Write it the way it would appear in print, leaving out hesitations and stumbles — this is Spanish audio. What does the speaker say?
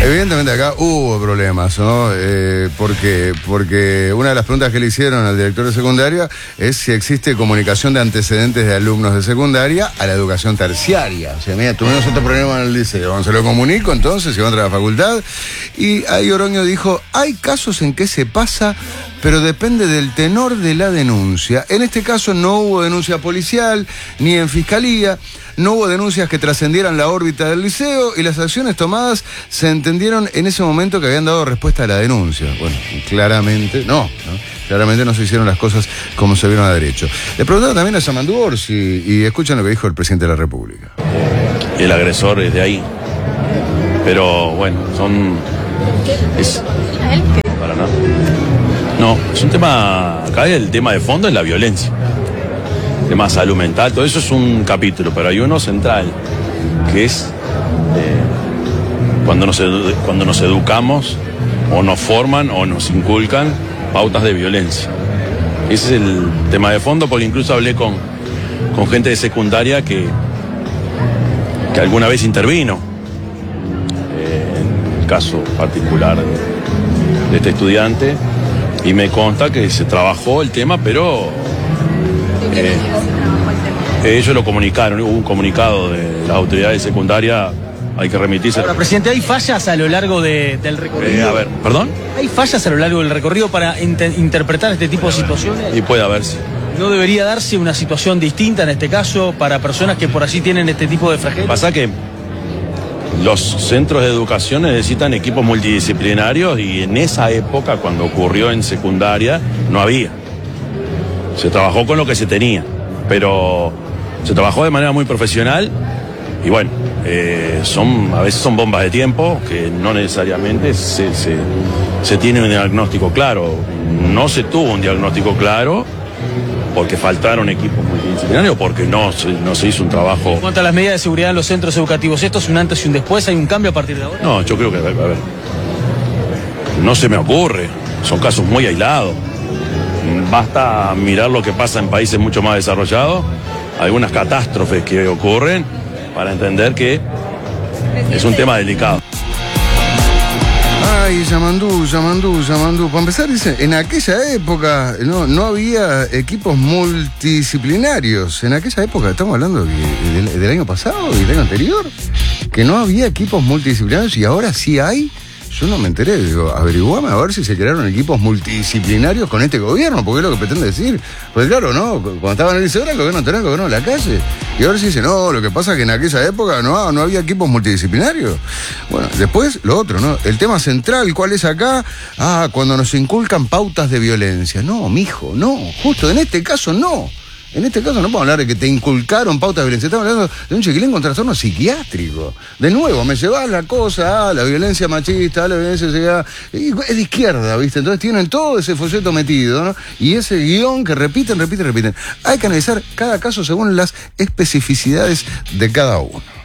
Evidentemente acá hubo problemas, ¿no? Porque una de las preguntas que le hicieron al director de secundaria es si existe comunicación de antecedentes de alumnos de secundaria a la educación terciaria. O sea, mira, tuvimos otro problema en el liceo, se lo comunico entonces, y va a la facultad. Y ahí Oroño dijo, hay casos en que se pasa, pero depende del tenor de la denuncia. En este caso no hubo denuncia policial, ni en fiscalía, no hubo denuncias que trascendieran la órbita del liceo y las acciones tomadas se entendieron en ese momento que habían dado respuesta a la denuncia. Bueno, claramente no. Claramente no se hicieron las cosas como se vieron a derecho. Le preguntaron también a Yamandú Orsi y escuchan lo que dijo el presidente de la República. El agresor es de ahí. Pero bueno, para nada. No, es un tema, acá el tema de fondo es la violencia. El tema de salud mental, todo eso es un capítulo, pero hay uno central, que es cuando nos educamos, o nos forman, o nos inculcan pautas de violencia. Ese es el tema de fondo, porque incluso hablé con gente de secundaria que alguna vez intervino. En el caso particular de este estudiante, y me consta que se trabajó el tema, pero ellos lo comunicaron, hubo un comunicado de las autoridades secundarias, hay que remitirse. Ahora, presidente, ¿hay fallas a lo largo del recorrido? A ver, ¿perdón? ¿Hay fallas a lo largo del recorrido para interpretar este tipo de situaciones? Y puede haber, sí. ¿No debería darse una situación distinta en este caso para personas que por allí tienen este tipo de fragilidad? Pasa que los centros de educación necesitan equipos multidisciplinarios y en esa época, cuando ocurrió en secundaria, no había. Se trabajó con lo que se tenía, pero se trabajó de manera muy profesional y bueno, a veces son bombas de tiempo que no necesariamente se tiene un diagnóstico claro. No se tuvo un diagnóstico claro porque faltaron equipos multidisciplinarios, porque no se hizo un trabajo. En cuanto a las medidas de seguridad en los centros educativos, ¿esto es un antes y un después? ¿Hay un cambio a partir de ahora? No, yo creo que, a ver, no se me ocurre, son casos muy aislados. Basta mirar lo que pasa en países mucho más desarrollados, algunas catástrofes que ocurren, para entender que es un tema delicado. Ay, Yamandú. Para empezar, dice, en aquella época no había equipos multidisciplinarios. En aquella época, estamos hablando del año pasado y del año anterior, que no había equipos multidisciplinarios y ahora sí hay. Yo no me enteré, digo, averiguame a ver si se crearon equipos multidisciplinarios con este gobierno, porque es lo que pretende decir. Porque claro, ¿no? Cuando estaban en el liceo era el gobierno de la calle. Y ahora sí dice, no, lo que pasa es que en aquella época no había equipos multidisciplinarios. Bueno, después lo otro, ¿no? El tema central, ¿cuál es acá? Cuando nos inculcan pautas de violencia. No, mijo, no, justo en este caso no. En este caso no podemos hablar de que te inculcaron pautas de violencia, estamos hablando de un chiquilín con trastorno psiquiátrico. De nuevo, me llevas la cosa, la violencia machista, la violencia sexual, es de izquierda, ¿viste? Entonces tienen todo ese folleto metido, ¿no? Y ese guión que repiten. Hay que analizar cada caso según las especificidades de cada uno.